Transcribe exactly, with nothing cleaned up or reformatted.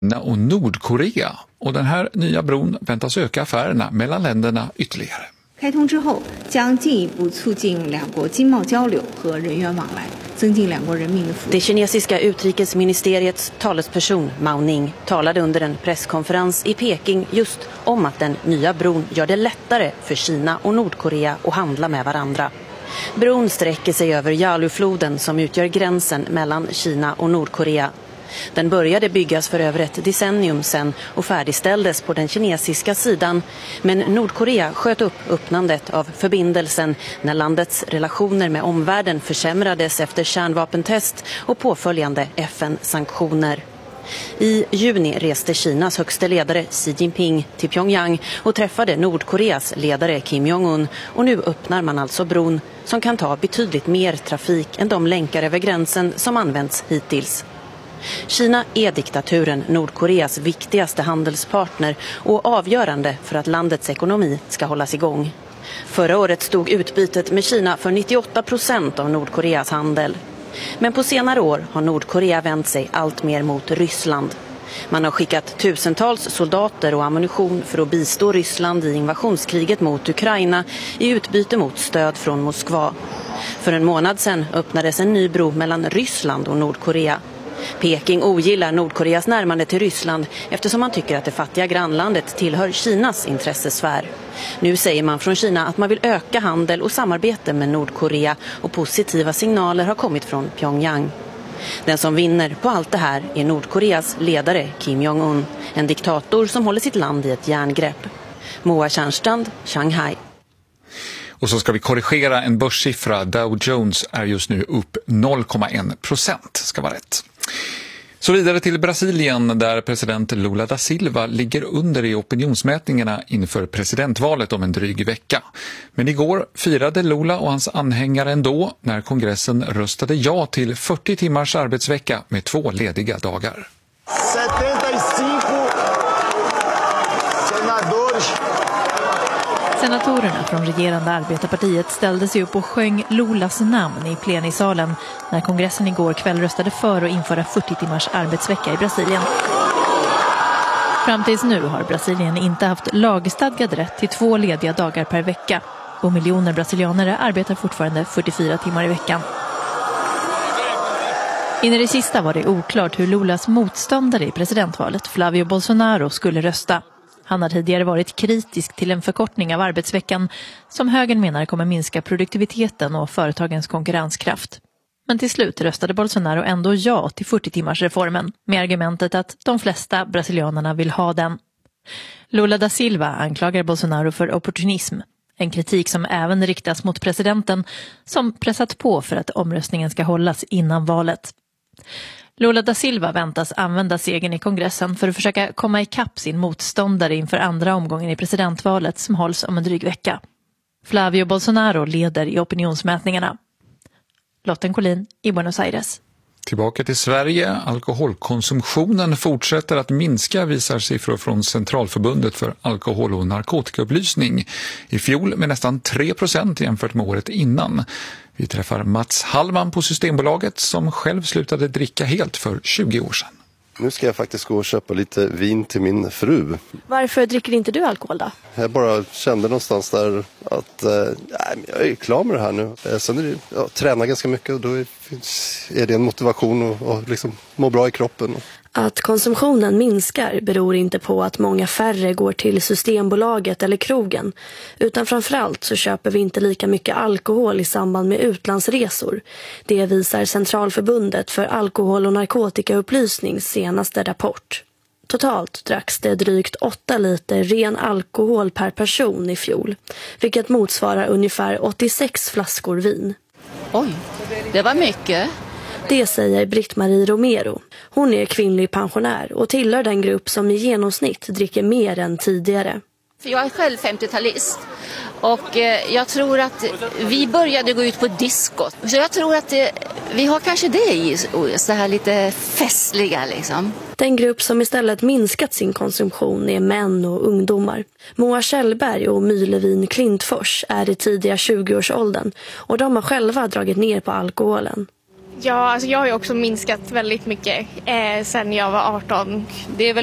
och Nordkorea, och den här nya bron väntas öka affärerna mellan länderna ytterligare. 开通之后将进一步促进两国经贸交流和人员往来，增进两国人民的福祉。 Det kinesiska utrikesministeriets talesperson Mao Ning talade under en presskonferens i Peking just om att den nya bron gör det lättare för Kina och Nordkorea att handla med varandra. Bron sträcker sig över Yalu-floden som utgör gränsen mellan Kina och Nordkorea. Den började byggas för över ett decennium sedan och färdigställdes på den kinesiska sidan. Men Nordkorea sköt upp öppnandet av förbindelsen när landets relationer med omvärlden försämrades efter kärnvapentest och påföljande F N-sanktioner. I juni reste Kinas högste ledare Xi Jinping till Pyongyang och träffade Nordkoreas ledare Kim Jong-un, och nu öppnar man alltså bron som kan ta betydligt mer trafik än de länkar över gränsen som använts hittills. Kina är diktaturen Nordkoreas viktigaste handelspartner och avgörande för att landets ekonomi ska hållas igång. Förra året stod utbytet med Kina för nittioåtta procent av Nordkoreas handel. Men på senare år har Nordkorea vänt sig allt mer mot Ryssland. Man har skickat tusentals soldater och ammunition för att bistå Ryssland i invasionskriget mot Ukraina i utbyte mot stöd från Moskva. För en månad sedan öppnades en ny bro mellan Ryssland och Nordkorea. Peking ogillar Nordkoreas närmande till Ryssland eftersom man tycker att det fattiga grannlandet tillhör Kinas intressesfär. Nu säger man från Kina att man vill öka handel och samarbete med Nordkorea, och positiva signaler har kommit från Pyongyang. Den som vinner på allt det här är Nordkoreas ledare Kim Jong-un, en diktator som håller sitt land i ett järngrepp. Moa Tjärnstrand, Shanghai. Och så ska vi korrigera en börssiffra. Dow Jones är just nu upp noll komma en procent, ska vara rätt. Så vidare till Brasilien, där president Lula da Silva ligger under i opinionsmätningarna inför presidentvalet om en dryg vecka. Men igår firade Lula och hans anhängare ändå när kongressen röstade ja till fyrtio timmars arbetsvecka med två lediga dagar. Senatorerna från regerande arbetarpartiet ställde sig upp och sjöng Lulas namn i plenisalen när kongressen igår kväll röstade för att införa fyrtio timmars arbetsvecka i Brasilien. Fram tills nu har Brasilien inte haft lagstadgad rätt till två lediga dagar per vecka, och miljoner brasilianare arbetar fortfarande fyrtiofyra timmar i veckan. In i det sista var det oklart hur Lulas motståndare i presidentvalet, Flavio Bolsonaro, skulle rösta. Han har tidigare varit kritisk till en förkortning av arbetsveckan som högern menar kommer minska produktiviteten och företagens konkurrenskraft. Men till slut röstade Bolsonaro ändå ja till fyrtio timmars reformen med argumentet att de flesta brasilianerna vill ha den. Lula da Silva anklagar Bolsonaro för opportunism, en kritik som även riktas mot presidenten som pressat på för att omröstningen ska hållas innan valet. Lula da Silva väntas använda segern i kongressen för att försöka komma ikapp sin motståndare inför andra omgången i presidentvalet som hålls om en dryg vecka. Flavio Bolsonaro leder i opinionsmätningarna. Lotten Collin i Buenos Aires. Tillbaka till Sverige. Alkoholkonsumtionen fortsätter att minska, visar siffror från Centralförbundet för alkohol- och narkotikaupplysning. I fjol med nästan tre procent jämfört med året innan. Vi träffar Mats Hallman på Systembolaget som själv slutade dricka helt för tjugo år sedan. Nu ska jag faktiskt gå och köpa lite vin till min fru. Varför dricker inte du alkohol då? Jag bara kände någonstans där att äh, jag är klar med det här nu. Sen är det, jag tränar ganska mycket och då är, är det en motivation att och liksom må bra i kroppen. Att konsumtionen minskar beror inte på att många färre går till Systembolaget eller krogen, utan framförallt så köper vi inte lika mycket alkohol i samband med utlandsresor. Det visar Centralförbundet för alkohol- och narkotikaupplysnings senaste rapport. Totalt dracks det drygt åtta liter ren alkohol per person i fjol, vilket motsvarar ungefär åttiosex flaskor vin. Oj, det var mycket. Det säger Britt-Marie Romero. Hon är kvinnlig pensionär och tillhör den grupp som i genomsnitt dricker mer än tidigare. Jag är själv femtiotalist och jag tror att vi började gå ut på diskot. Så jag tror att det, vi har kanske det i så här lite festliga liksom. Den grupp som istället minskat sin konsumtion är män och ungdomar. Moa Kjellberg och Mylevin Klintfors är i tidiga tjugoårsåldern och de har själva dragit ner på alkoholen. Ja, alltså jag har ju också minskat väldigt mycket eh, sen jag var arton. Det är väl